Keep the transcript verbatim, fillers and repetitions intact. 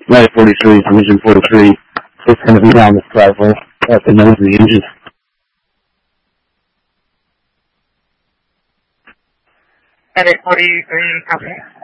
Right forty-three, engine forty-three. It's going to be down this driveway at the nose of the engine. Edit forty-three, copy.